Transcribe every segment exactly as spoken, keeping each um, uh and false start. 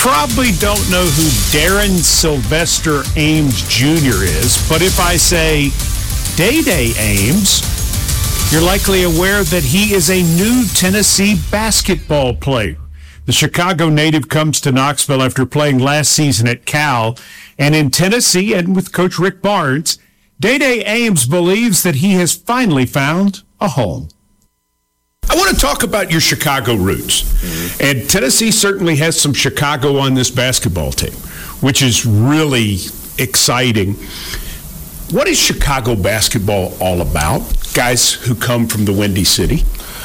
probably don't know who Darren Sylvester Ames Junior is, but if I say Day-Day Ames, you're likely aware that he is a new Tennessee basketball player. The Chicago native comes to Knoxville after playing last season at Cal, and in Tennessee and with Coach Rick Barnes, Day-Day Ames believes that he has finally found a home. I want to talk about your Chicago roots. Mm-hmm. And Tennessee certainly has some Chicago on this basketball team, which is really exciting. What is Chicago basketball all about? Guys who come from the Windy City.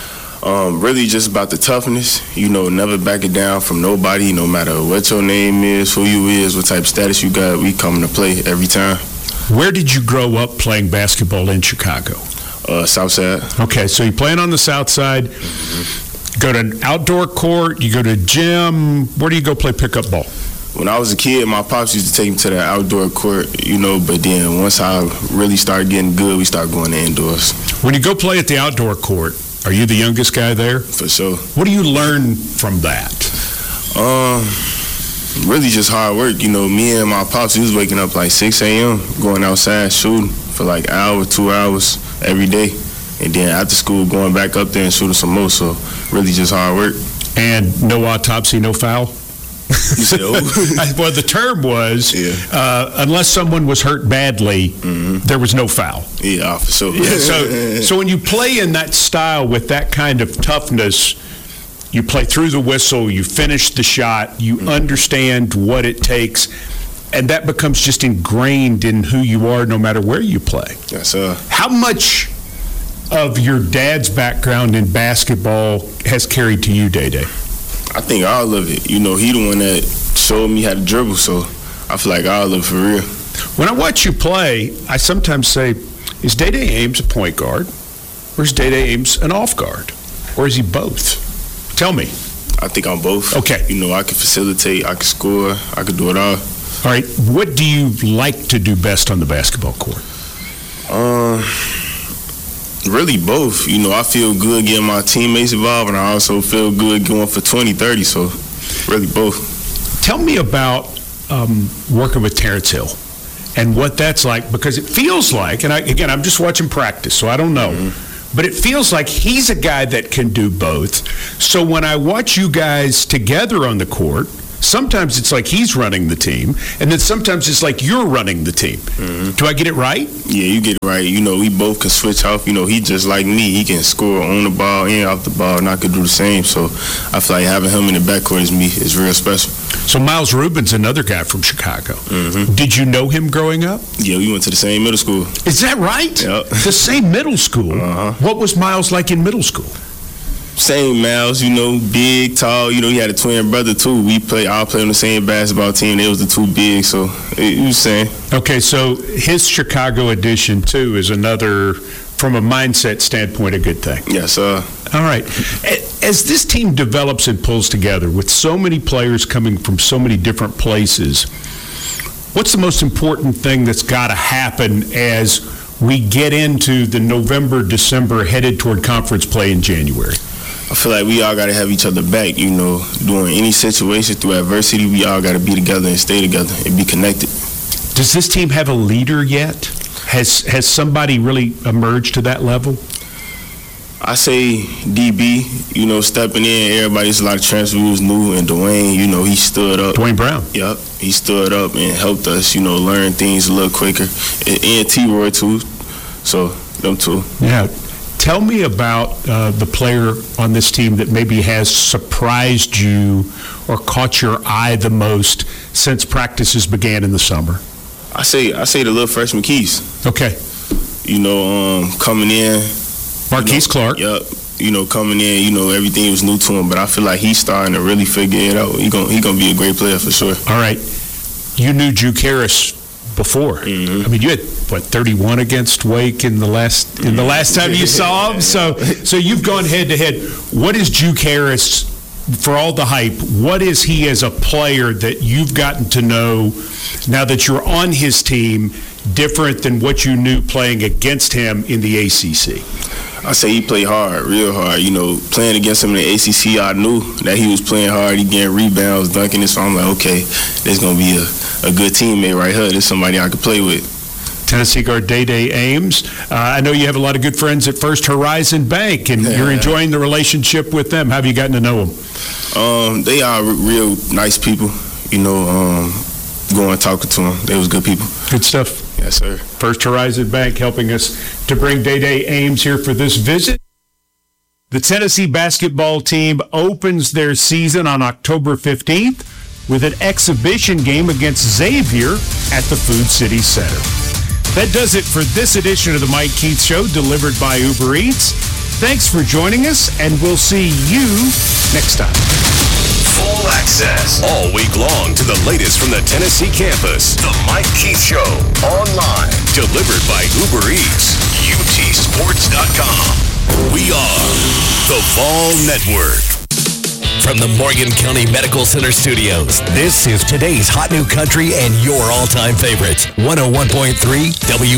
Um, really just about the toughness, you know, never backing down from nobody, no matter what your name is, who you is, what type of status you got, we coming to play every time. Where did you grow up playing basketball in Chicago? Uh, South Side. Okay, so you're playing on the South Side. Mm-hmm. Go to an outdoor court, you go to a gym. Where do you go play pickup ball? When I was a kid, my pops used to take me to the outdoor court, you know, but then once I really started getting good, we started going to indoors. When you go play at the outdoor court, are you the youngest guy there? For sure. What do you learn from that? Um, really just hard work. You know, me and my pops, we was waking up like six a.m., going outside shooting for like an hour, two hours every day. And then after school, going back up there and shooting some more. So really just hard work. And no autopsy, no foul? You said, oh. Well, the term was, yeah. uh, unless someone was hurt badly, mm-hmm. there was no foul. Yeah, for sure. Yeah, so, so when you play in that style with that kind of toughness, you play through the whistle, you finish the shot, you mm-hmm. understand what it takes, and that becomes just ingrained in who you are no matter where you play. Yes, sir. How much of your dad's background in basketball has carried to you, Day-Day? I think all of it. You know, he the one that showed me how to dribble, so I feel like all of it for real. When I watch you play, I sometimes say, is Day-Day Ames a point guard, or is Day-Day Ames an off guard, or is he both? Tell me. I think I'm both. Okay. You know, I can facilitate, I can score, I can do it all. All right. What do you like to do best on the basketball court? Um... Really both. You know, I feel good getting my teammates involved, and I also feel good going for twenty, thirty, so really both. Tell me about um, working with Terrence Hill and what that's like, because it feels like, and I, again, I'm just watching practice, so I don't know, mm-hmm. but it feels like he's a guy that can do both. So when I watch you guys together on the court, sometimes it's like he's running the team, and then sometimes it's like you're running the team. Mm-hmm. Do I get it right? Yeah, you get it right. You know, we both can switch off. You know, he just like me. He can score on the ball and off the ball, and I could do the same. So I feel like having him in the backcourt is me is real special. So Miles Rubin's another guy from Chicago. Mm-hmm. Did you know him growing up? Yeah, we went to the same middle school. Is that right? Yep. The same middle school? Uh-huh. What was Miles like in middle school? Same Miles, you know, big, tall. You know, he had a twin brother, too. We play, all play on the same basketball team. They was the two big, so it was the same. Okay, so his Chicago edition, too, is another, from a mindset standpoint, a good thing. Yes, sir. All right. As this team develops and pulls together, with so many players coming from so many different places, what's the most important thing that's got to happen as we get into the November, December, headed toward conference play in January? I feel like we all got to have each other back, you know. During any situation, through adversity, we all got to be together and stay together and be connected. Does this team have a leader yet? Has has somebody really emerged to that level? I say D B, you know, stepping in. Everybody's a lot of transfers new, and Dwayne, you know, he stood up. Dwayne Brown. Yep, he stood up and helped us, you know, learn things a little quicker. And, and T-Roy, too. So, them two. Yeah. Tell me about uh, the player on this team that maybe has surprised you or caught your eye the most since practices began in the summer. I say I say the little freshman Keys. Okay. You know, um, coming in. Marquise you know, Clark. Yep. You know, coming in, you know, everything was new to him, but I feel like he's starting to really figure it out. He's going he gonna be a great player for sure. All right. You knew Juke Harris before. Mm-hmm. I mean, you had, what, thirty-one against Wake in the last in the last time you saw him? So, so you've gone head-to-head. What is Juke Harris, for all the hype, what is he as a player that you've gotten to know now that you're on his team, different than what you knew playing against him in the A C C? I say he played hard, real hard. You know, playing against him in the A C C, I knew that he was playing hard. He getting rebounds, dunking it. So I'm like, okay, this gonna be a, a good teammate right here. This is somebody I could play with. Tennessee guard Day-Day Ames. Uh, I know you have a lot of good friends at First Horizon Bank, and yeah. you're enjoying the relationship with them. How have you gotten to know them? Um, they are real nice people. You know, um, going talking to them. They was good people. Good stuff. Yes, sir. First Horizon Bank helping us to bring Day-Day Ames here for this visit. The Tennessee basketball team opens their season on October fifteenth with an exhibition game against Xavier at the Food City Center. That does it for this edition of the Mike Keith Show, delivered by Uber Eats. Thanks for joining us, and we'll see you next time. Full access all week long to the latest from the Tennessee campus. The Mike Keith Show, online, delivered by Uber Eats. U T Sports dot com. We are the Vol Network. From the Morgan County Medical Center Studios, this is today's hot new country and your all-time favorites. one oh one point three W